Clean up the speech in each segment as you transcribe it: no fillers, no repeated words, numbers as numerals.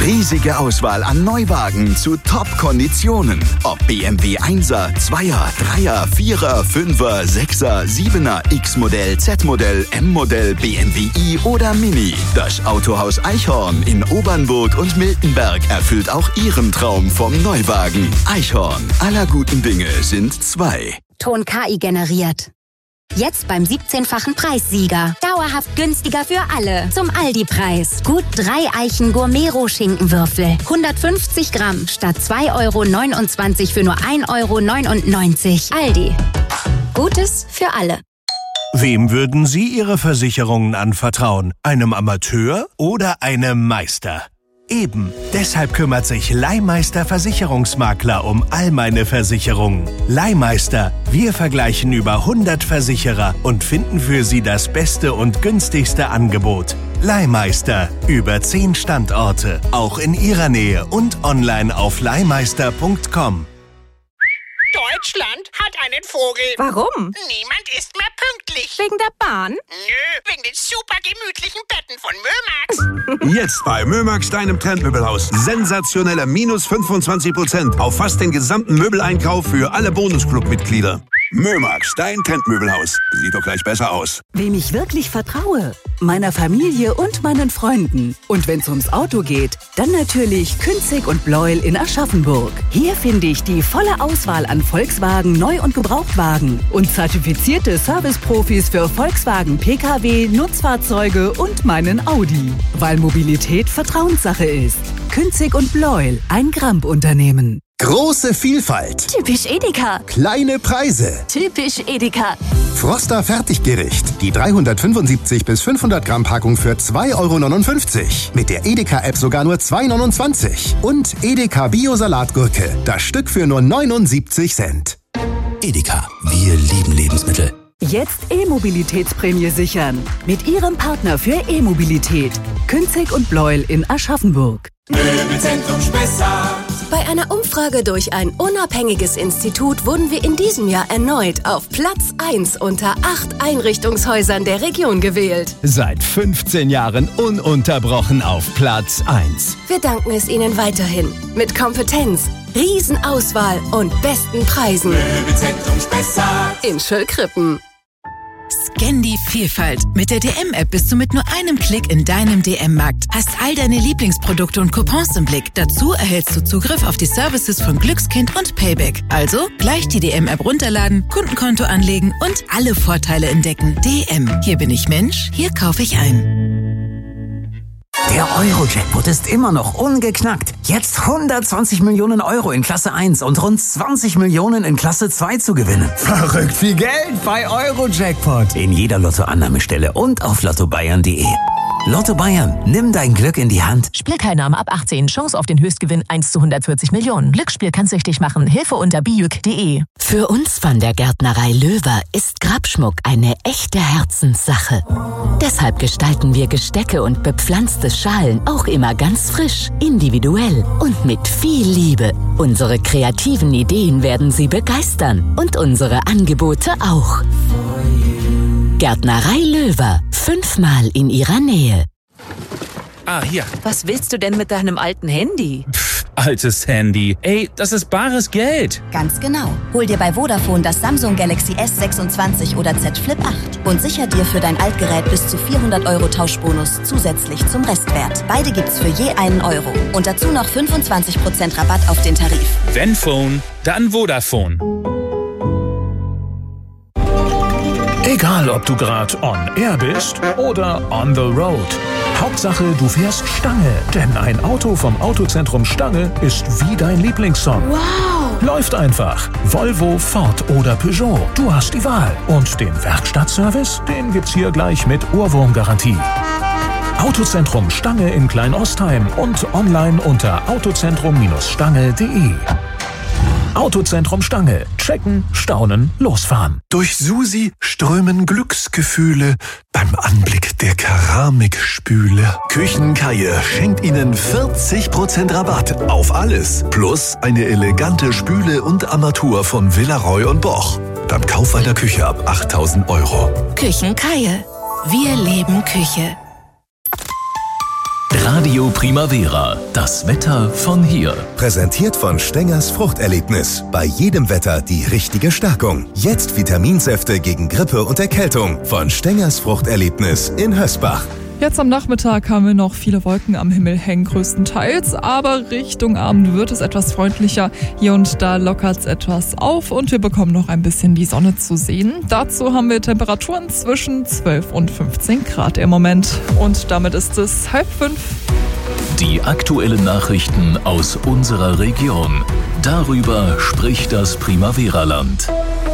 Riesige Auswahl an Neuwagen zu Top-Konditionen. Ob BMW 1er, 2er, 3er, 4er, 5er, 6er, 7er, X-Modell, Z-Modell, M-Modell, BMW i oder Mini. Das Autohaus Eichhorn in Obernburg und Miltenberg erfüllt auch Ihren Traum vom Neuwagen. Eichhorn, aller guten Dinge sind 2. Ton KI generiert. Jetzt beim 17-fachen Preissieger. Dauerhaft günstiger für alle. Zum Aldi-Preis. Gut 3 Eichen Gourmet-Schinkenwürfel. 150 Gramm statt 2,29 € für nur 1,99 €. Aldi. Gutes für alle. Wem würden Sie Ihre Versicherungen anvertrauen? Einem Amateur oder einem Meister? Eben, deshalb kümmert sich Leihmeister Versicherungsmakler um all meine Versicherungen. Leihmeister, wir vergleichen über 100 Versicherer und finden für Sie das beste und günstigste Angebot. Leihmeister, über 10 Standorte, auch in Ihrer Nähe und online auf leihmeister.com. Deutschland hat einen Vogel. Warum? Niemand ist mehr pünktlich. Wegen der Bahn? Nö, wegen den super gemütlichen Betten von Mömax. Jetzt bei Mömax, deinem Trendmöbelhaus. Sensationelle minus 25% auf fast den gesamten Möbeleinkauf für alle Bonusclub-Mitglieder. Mömax, dein Trendmöbelhaus. Sieht doch gleich besser aus. Wem ich wirklich vertraue? Meiner Familie und meinen Freunden. Und wenn's ums Auto geht, dann natürlich Künzig und Bleuel in Aschaffenburg. Hier finde ich die volle Auswahl an Volkswagen Neu- und Gebrauchtwagen und zertifizierte Serviceprofis für Volkswagen Pkw, Nutzfahrzeuge und meinen Audi. Weil Mobilität Vertrauenssache ist. Künzig und Bleuel, ein Gramp-Unternehmen. Große Vielfalt. Typisch Edeka. Kleine Preise. Typisch Edeka. Froster Fertiggericht. Die 375 bis 500 Gramm Packung für 2,59 €. Mit der Edeka-App sogar nur 2,29 €. Und Edeka Bio-Salatgurke. Das Stück für nur 79 Cent. Edeka. Wir lieben Lebensmittel. Jetzt E-Mobilitätsprämie sichern. Mit Ihrem Partner für E-Mobilität. Künzig und Bleuel in Aschaffenburg. Möbelzentrum Spessart. Bei einer Umfrage durch ein unabhängiges Institut wurden wir in diesem Jahr erneut auf Platz 1 unter 8 Einrichtungshäusern der Region gewählt. Seit 15 Jahren ununterbrochen auf Platz 1. Wir danken es Ihnen weiterhin. Mit Kompetenz, Riesenauswahl und besten Preisen. Möbelzentrum Spessart. In Schöllkrippen. Scan die Vielfalt. Mit der DM-App bist du mit nur einem Klick in deinem DM-Markt. Hast all deine Lieblingsprodukte und Coupons im Blick. Dazu erhältst du Zugriff auf die Services von Glückskind und Payback. Also gleich die DM-App runterladen, Kundenkonto anlegen und alle Vorteile entdecken. DM. Hier bin ich Mensch, hier kaufe ich ein. Der Euro-Jackpot ist immer noch ungeknackt. Jetzt 120 Millionen € in Klasse 1 und rund 20 Millionen in Klasse 2 zu gewinnen. Verrückt viel Geld bei Euro-Jackpot. In jeder Lottoannahmestelle und auf lottobayern.de. Lotto Bayern, nimm dein Glück in die Hand. Spielteilnahme ab 18, Chance auf den Höchstgewinn 1 zu 140 Millionen. Glücksspiel kann süchtig machen, Hilfe unter biuk.de. Für uns von der Gärtnerei Löwer ist Grabschmuck eine echte Herzenssache. Deshalb gestalten wir Gestecke und bepflanzte Schalen auch immer ganz frisch, individuell und mit viel Liebe. Unsere kreativen Ideen werden Sie begeistern und unsere Angebote auch. Gärtnerei Löwer, 5-mal in Ihrer Nähe. Ah, hier. Was willst du denn mit deinem alten Handy? Altes Handy. Ey, das ist bares Geld. Ganz genau. Hol dir bei Vodafone das Samsung Galaxy S26 oder Z Flip 8 und sicher dir für dein Altgerät bis zu 400 € Tauschbonus zusätzlich zum Restwert. Beide gibt's für je einen Euro. Und dazu noch 25% Rabatt auf den Tarif. Wenn Phone, dann Vodafone. Egal, ob du gerade on air bist oder on the road. Hauptsache, du fährst Stange. Denn ein Auto vom Autozentrum Stange ist wie dein Lieblingssong. Wow! Läuft einfach. Volvo, Ford oder Peugeot. Du hast die Wahl. Und den Werkstattservice, den gibt's hier gleich mit Ohrwurmgarantie. Autozentrum Stange in Kleinostheim und online unter autozentrum-stange.de. Autozentrum Stange. Checken, staunen, losfahren. Durch Susi strömen Glücksgefühle beim Anblick der Keramikspüle. Küchenkaie schenkt Ihnen 40% Rabatt auf alles. Plus eine elegante Spüle und Armatur von Villaroy und Boch. Beim Kauf einer Küche ab 8.000 €. Küchenkaie. Wir leben Küche. Radio Primavera. Das Wetter von hier. Präsentiert von Stengers Fruchterlebnis. Bei jedem Wetter die richtige Stärkung. Jetzt Vitaminsäfte gegen Grippe und Erkältung. Von Stengers Fruchterlebnis in Hösbach. Jetzt am Nachmittag haben wir noch viele Wolken am Himmel hängen, größtenteils, aber Richtung Abend wird es etwas freundlicher. Hier und da lockert es etwas auf und wir bekommen noch ein bisschen die Sonne zu sehen. Dazu haben wir Temperaturen zwischen 12 und 15 Grad im Moment. Und damit ist es 4:30. Die aktuellen Nachrichten aus unserer Region. Darüber spricht das Primavera-Land.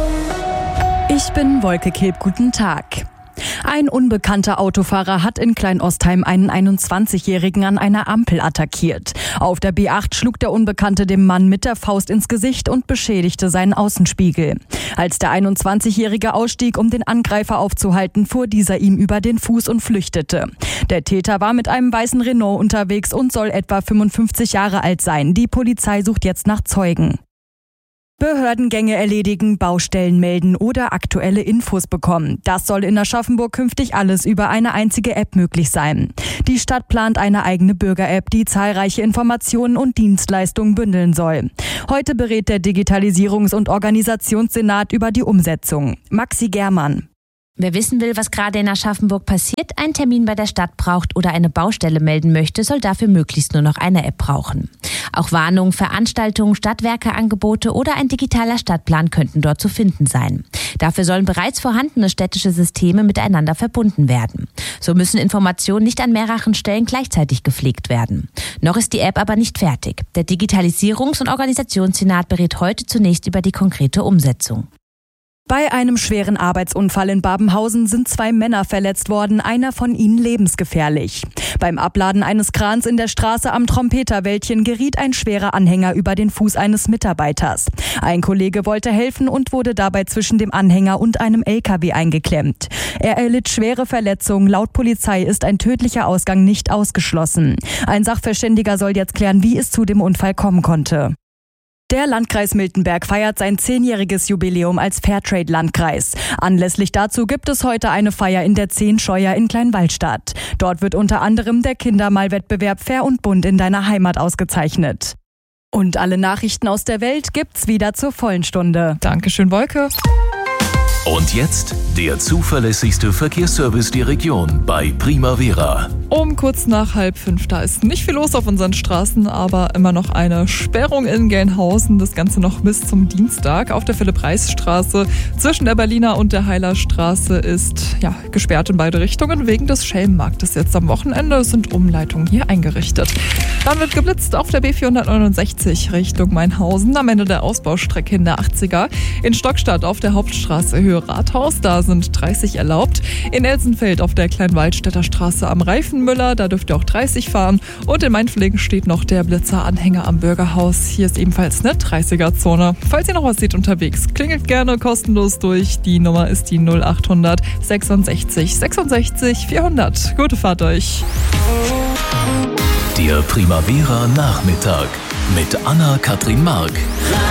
Ich bin Wolke Kilp, guten Tag. Ein unbekannter Autofahrer hat in Kleinostheim einen 21-Jährigen an einer Ampel attackiert. Auf der B8 schlug der Unbekannte dem Mann mit der Faust ins Gesicht und beschädigte seinen Außenspiegel. Als der 21-Jährige ausstieg, um den Angreifer aufzuhalten, fuhr dieser ihm über den Fuß und flüchtete. Der Täter war mit einem weißen Renault unterwegs und soll etwa 55 Jahre alt sein. Die Polizei sucht jetzt nach Zeugen. Behördengänge erledigen, Baustellen melden oder aktuelle Infos bekommen. Das soll in Aschaffenburg künftig alles über eine einzige App möglich sein. Die Stadt plant eine eigene Bürger-App, die zahlreiche Informationen und Dienstleistungen bündeln soll. Heute berät der Digitalisierungs- und Organisationssenat über die Umsetzung. Maxi Germann. Wer wissen will, was gerade in Aschaffenburg passiert, einen Termin bei der Stadt braucht oder eine Baustelle melden möchte, soll dafür möglichst nur noch eine App brauchen. Auch Warnungen, Veranstaltungen, Stadtwerkeangebote oder ein digitaler Stadtplan könnten dort zu finden sein. Dafür sollen bereits vorhandene städtische Systeme miteinander verbunden werden. So müssen Informationen nicht an mehreren Stellen gleichzeitig gepflegt werden. Noch ist die App aber nicht fertig. Der Digitalisierungs- und Organisationssenat berät heute zunächst über die konkrete Umsetzung. Bei einem schweren Arbeitsunfall in Babenhausen sind 2 Männer verletzt worden, einer von ihnen lebensgefährlich. Beim Abladen eines Krans in der Straße am Trompeterwäldchen geriet ein schwerer Anhänger über den Fuß eines Mitarbeiters. Ein Kollege wollte helfen und wurde dabei zwischen dem Anhänger und einem LKW eingeklemmt. Er erlitt schwere Verletzungen. Laut Polizei ist ein tödlicher Ausgang nicht ausgeschlossen. Ein Sachverständiger soll jetzt klären, wie es zu dem Unfall kommen konnte. Der Landkreis Miltenberg feiert sein 10-jähriges Jubiläum als Fairtrade-Landkreis. Anlässlich dazu gibt es heute eine Feier in der 10 Scheuer in Kleinwallstadt. Dort wird unter anderem der Kindermalwettbewerb Fair und Bunt in deiner Heimat ausgezeichnet. Und alle Nachrichten aus der Welt gibt's wieder zur vollen Stunde. Dankeschön, Wolke. Und jetzt der zuverlässigste Verkehrsservice der Region bei Primavera. Um kurz nach 4:30, da ist nicht viel los auf unseren Straßen, aber immer noch eine Sperrung in Gelnhausen. Das Ganze noch bis zum Dienstag auf der Philipp-Reis-Straße. Zwischen der Berliner und der Heilerstraße ist gesperrt in beide Richtungen wegen des Schelmenmarktes jetzt am Wochenende. Es sind Umleitungen hier eingerichtet. Dann wird geblitzt auf der B469 Richtung Mainhausen am Ende der Ausbaustrecke in der 80er. In Stockstadt auf der Hauptstraße Höhe Rathaus, da sind 30 erlaubt. In Elsenfeld auf der Kleinwaldstätter Straße am Reifenmüller, da dürft ihr auch 30 fahren. Und in Mainflingen steht noch der Blitzer-Anhänger am Bürgerhaus. Hier ist ebenfalls eine 30er-Zone. Falls ihr noch was seht unterwegs, klingelt gerne kostenlos durch. Die Nummer ist die 0800 66 66 400. Gute Fahrt euch. Der Primavera Nachmittag mit Anna-Kathrin Mark.